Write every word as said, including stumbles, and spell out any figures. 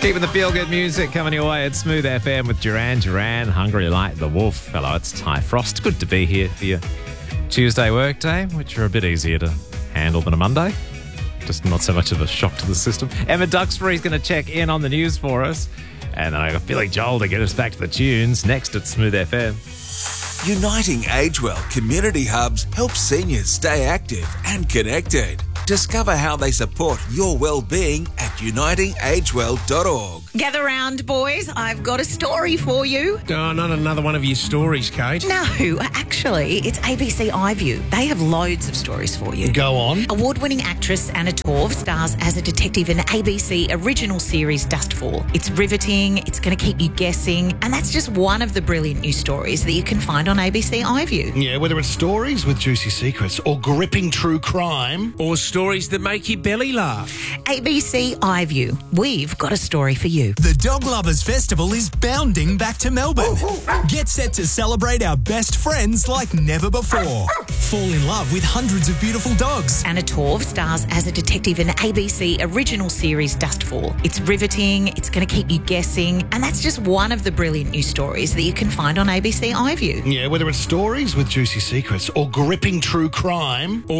Keeping the feel-good music coming your way at Smooth F M with Duran Duran, Hungry Like the Wolf. Hello, it's Ty Frost. Good to be here for your Tuesday workday, which are a bit easier to handle than a Monday. Just not so much of a shock to the system. Emma Duxbury's going to check in on the news for us. And then I got Billy Joel to get us back to the tunes next at Smooth F M. Uniting AgeWell Community Hubs helps seniors stay active and connected. Discover how they support your well-being at uniting age well dot org. Gather round, boys. I've got a story for you. Oh, not another one of your stories, Kate. No, actually, it's A B C iView. They have loads of stories for you. Go on. Award-winning actress Anna Torv stars as a detective in the A B C original series Dustfall. It's riveting, it's going to keep you guessing, and that's just one of the brilliant new stories that you can find on A B C iView. Yeah, whether it's stories with juicy secrets or gripping true crime or stories that make your belly laugh. A B C iView. We've got a story for you. The Dog Lovers Festival is bounding back to Melbourne. Get set to celebrate our best friends like never before. Fall in love with hundreds of beautiful dogs. Anna Torv stars as a detective in the A B C original series Dustfall. It's riveting, it's going to keep you guessing, and that's just one of the brilliant new stories that you can find on A B C iView. Yeah, whether it's stories with juicy secrets or gripping true crime or